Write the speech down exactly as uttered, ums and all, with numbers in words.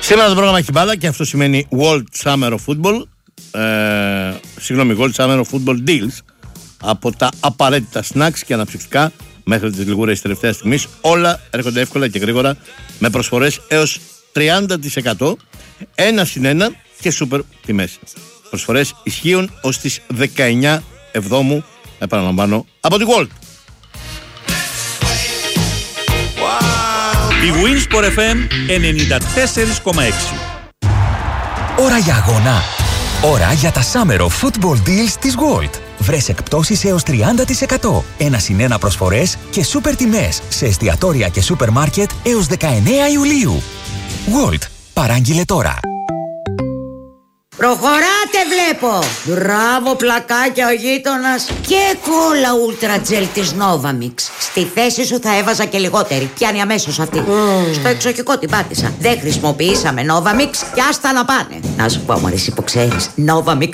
Σήμερα το πρόγραμμα έχει μπάλα και αυτό σημαίνει World Summer of Football. Ε, συγγνώμη, World Summer of Football Deals. Από τα απαραίτητα snacks και αναψυκτικά μέχρι τις λιγούρες της τελευταίας στιγμής. Όλα έρχονται εύκολα και γρήγορα με προσφορές έως τριάντα τοις εκατό, ένα συν ένα και σούπερ τιμές. Προσφορές ισχύουν ως τις δεκαεννιά Εβδόμου, επαναλαμβάνω, από τη World. Η Winsport εφ εμ ενενήντα τέσσερα κόμμα έξι. Ώρα για αγώνα. Ώρα για τα Summer of Football Deals της World. Βρες εκπτώσεις έως τριάντα τοις εκατό, ένα συν ένα προσφορές και σούπερ τιμές σε εστιατόρια και σούπερ μάρκετ έως δεκαεννέα Ιουλίου. World. Παράγγειλε τώρα. Προχωράτε βλέπω! Μπράβο πλακάκια ο γείτονας. Και κόλλα ούλτρα τζελ της Novamix. Στη θέση σου θα έβαζα και λιγότερη. Πιάνει αμέσως αυτή. Mm. Στο εξοχικό την πάτησα. Δεν χρησιμοποιήσαμε Novamix και άστα να πάνε. Να σου πω μωρές που ξέρεις, Novamix